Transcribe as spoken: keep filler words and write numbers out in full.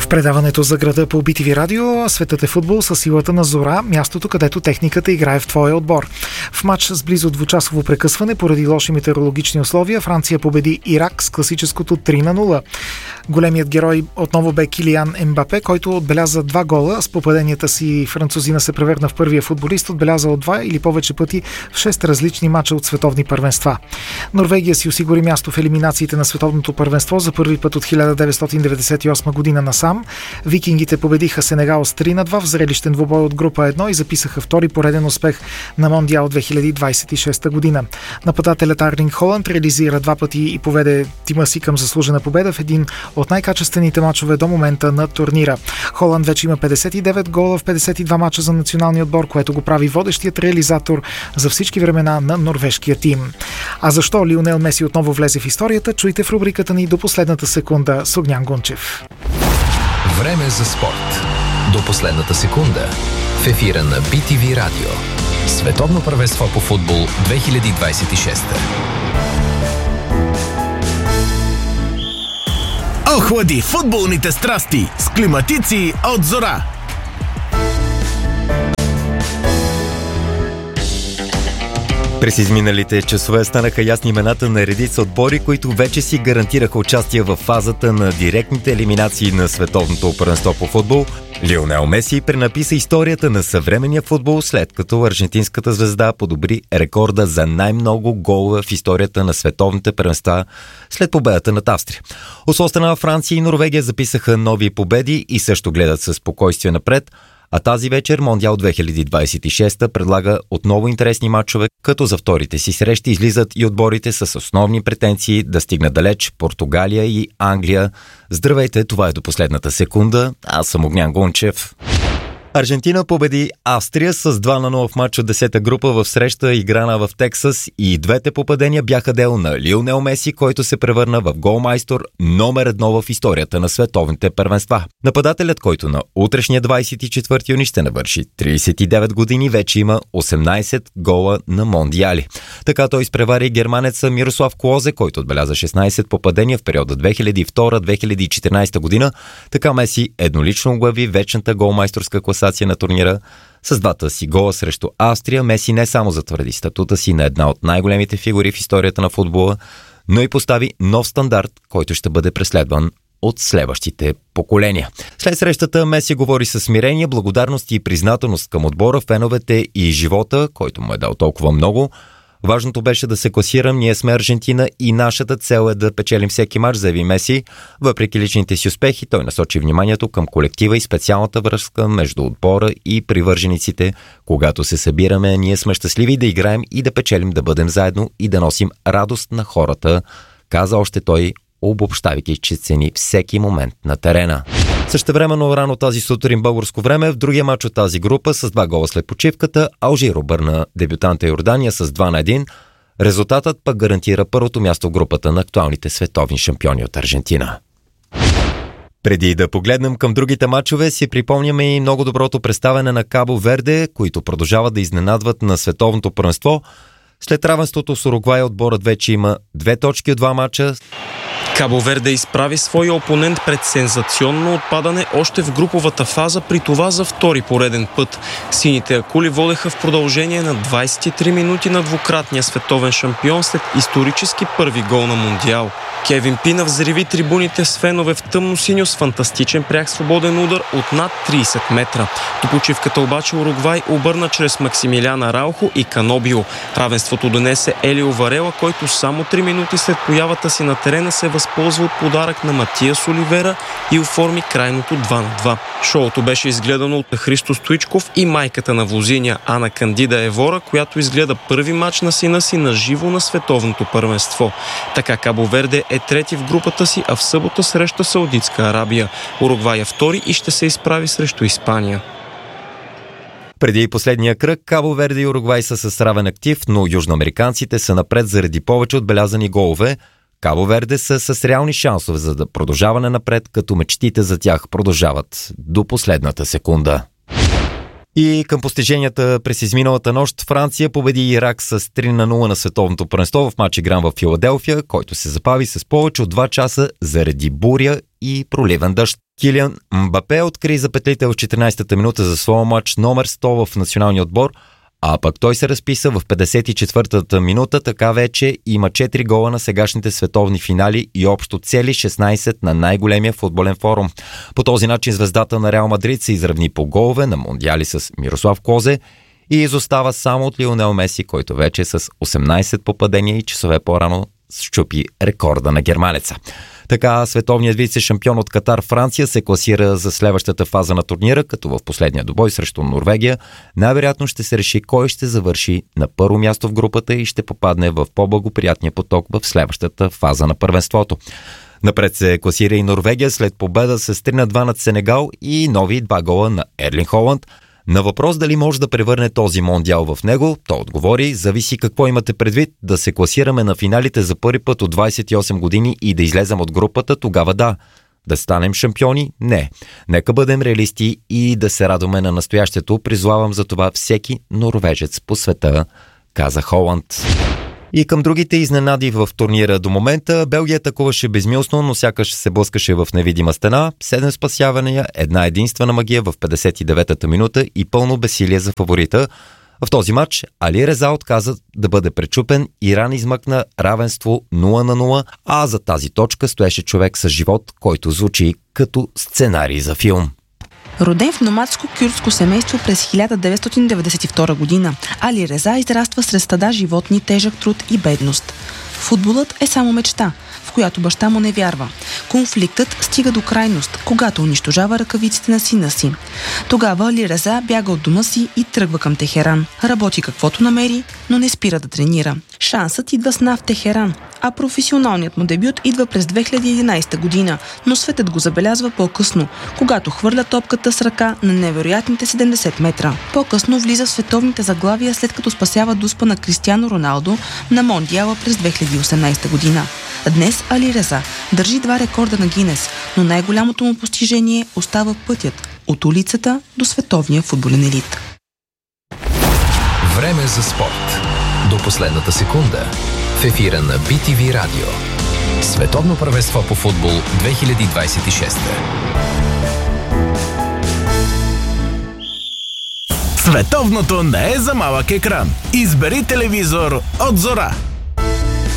В предаването за града по би ти ви радио, светът е футбол със силата на Зора, мястото, където техниката играе в твоя отбор. В матч с близо двучасово прекъсване поради лоши метеорологични условия, Франция победи Ирак с класическото три на нула. Големият герой отново бе Килиан Ембапе, който отбеляза два гола. С попаденията си французина се превърна в първия футболист, отбелязал два или повече пъти в шест различни мача от световни първенства. Норвегия си осигури място в елиминациите на световното първенство за първи път от хиляда деветстотин деветдесет и осма година насам. Викингите победиха Сенегал с три на два в зрелищен двубой от група едно и записаха втори пореден успех на Мондиал две хиляди двадесет и шеста година. Нападателят Арлинг Холанд реализира два пъти и поведе тима си към заслужена победа в един от най-качествените мачове до момента на турнира. Холанд вече има петдесет и девет гола в петдесет и два мача за националния отбор, което го прави водещият реализатор за всички времена на норвежкия тим. А защо Лионел Меси отново влезе в историята, чуйте в рубриката ни до последната секунда с Огнян Гунчев. Време за спорт. До последната секунда. В ефира на би ти ви радио. Световно първенство по футбол две хиляди двадесет и шеста. Охлади футболните страсти с климатици от Зора. През изминалите часове станаха ясни имената на редица отбори, които вече си гарантираха участие в фазата на директните елиминации на световното първенство по футбол. Лионел Меси пренаписа историята на съвременния футбол, след като аржентинската звезда подобри рекорда за най-много голове в историята на световните първенства след победата над Австрия. От своя страна Франция и Норвегия записаха нови победи и също гледат със спокойствие напред. А тази вечер Мондиал две хиляди двадесет и шеста предлага отново интересни матчове, като за вторите си срещи излизат и отборите с основни претенции да стигнат далеч – Португалия и Англия. Здравейте, това е до последната секунда. Аз съм Огнян Гунчев. Аржентина победи Австрия с два на нула в матч от десета група в среща, играна в Тексас, и двете попадения бяха дело на Лионел Меси, който се превърна в голмайстор номер едно в историята на световните първенства. Нападателят, който на утрешния двадесет и четвърти юни ще навърши тридесет и девет години, вече има осемнадесет гола на мондиали. Така той изпревари германеца Мирослав Клозе, който отбеляза шестнадесет попадения в периода две хиляди и втора - две хиляди и четиринадесета година. Така Меси еднолично оглави вечната голмайсторска класация на турнира. С двата си гола срещу Австрия Меси не само затвърди статута си на една от най-големите фигури в историята на футбола, но и постави нов стандарт, който ще бъде преследван от следващите поколения. След срещата Меси говори със смирение, благодарност и признателност към отбора, феновете и живота, който му е дал толкова много. Важното беше да се класирам, ние сме Аржентина и нашата цел е да печелим всеки мач, заяви Меси. Въпреки личните си успехи, той насочи вниманието към колектива и специалната връзка между отбора и привържениците. Когато се събираме, ние сме щастливи да играем и да печелим, да бъдем заедно и да носим радост на хората, каза още той, обобщавайки, че цени всеки момент на терена. Същевременно рано тази сутрин българско време в другия мач от тази група с два гола след почивката Алжир обърна дебютанта Йордания с два на един. Резултатът пък гарантира първото място в групата на актуалните световни шампиони от Аржентина. Преди да погледнем към другите мачове, си припомняме и много доброто представяне на Кабо Верде, които продължават да изненадват на световното първенство. След равенството с Уругвай отборът вече има две точки от два мача. Кабо Верде изправи своя опонент пред сензационно отпадане още в груповата фаза, при това за втори пореден път. Сините акули водеха в продължение на двадесет и три минути на двукратния световен шампион след исторически първи гол на Мондиал. Кевин Пина взриви трибуните с фенове в тъмно-синьо с фантастичен пряк свободен удар от над тридесет метра. До почивката обаче Уругвай обърна чрез Максимилиан Араухо и Канобио. Равенството донесе Елио Варела, който само три минути след появата си на терена се възползва от подарък на Матиас Оливера и оформи крайното два на два. Шоуто беше изгледано от Христо Стоичков и майката на возиня Ана Кандида Евора, която изгледа първи мач на сина си на живо на световното първенство. Така Кабо Верде е трети в групата си, а в събота среща Саудитска Арабия. Уругвай е втори и ще се изправи срещу Испания. Преди последния кръг Кабо Верде и Уругвай са с равен актив, но южноамериканците са напред заради повече отбелязани голове. Кабо Верде са с реални шансове за да продължаване напред, като мечтите за тях продължават до последната секунда. И към постиженията през изминалата нощ Франция победи Ирак с три на нула на световното първенство в матч игран в Филаделфия, който се забави с повече от два часа заради буря и проливен дъжд. Килиан Мбапе откри за петлите в четиринайсетата минута за своя мач номер сто в националния отбор, а пък той се разписа в петдесет и четвъртата минута, така вече има четири гола на сегашните световни финали и общо цели шестнайсет на най-големия футболен форум. По този начин звездата на Реал Мадрид се изравни по голове на мондиали с Мирослав Клозе и изостава само от Лионел Меси, който вече с осемнайсет попадения и часове по-рано счупи рекорда на германеца. Така световният вице-шампион от Катар Франция се класира за следващата фаза на турнира, като в последния добой срещу Норвегия най-вероятно ще се реши кой ще завърши на първо място в групата и ще попадне в по-благоприятния поток в следващата фаза на първенството. Напред се класира и Норвегия след победа с три на два над Сенегал и нови два гола на Ерлинг Холанд. На въпрос дали може да превърне този мондиал в него, той отговори: зависи какво имате предвид, да се класираме на финалите за първи път от двайсет и осем години и да излезем от групата, тогава да. Да станем шампиони? Не. Нека бъдем реалисти и да се радваме на настоящето. Призвавам за това всеки норвежец по света, каза Холанд. И към другите изненади в турнира до момента, Белгия атакуваше безмилостно, но сякаш се блъскаше в невидима стена. Седем спасявания, една единствена магия в петдесет и деветата минута и пълно безсилие за фаворита. В този матч Али Реза отказа да бъде пречупен, Иран измъкна равенство нула на нула, а за тази точка стоеше човек с живот, който звучи като сценарий за филм. Роден в номадско-кюрдско семейство през хиляда деветстотин деветдесет и втора година, Али Реза израства сред стада животни, тежък труд и бедност. Футболът е само мечта, в която баща му не вярва. Конфликтът стига до крайност, когато унищожава ръкавиците на сина си. Тогава Али Реза бяга от дома си и тръгва към Техеран. Работи каквото намери, но не спира да тренира. Шансът идва с НАФ Техеран, а професионалният му дебют идва през две хиляди и единайсета година, но светът го забелязва по-късно, когато хвърля топката с ръка на невероятните седемдесет метра. По-късно влиза в световните заглавия, след като спасява дуспа на Кристиано Роналдо на мондиала през две хиляди и осемнайсета година. Днес Али Реза държи два рекорда на Гинес, но най-голямото му постижение остава пътят от улицата до световния футболен елит. Време за спорт. До последната секунда. В ефира на би ти ви Радио. Световно първенство по футбол две хиляди двайсет и шеста. Световното не е за малък екран. Избери телевизор от Зора.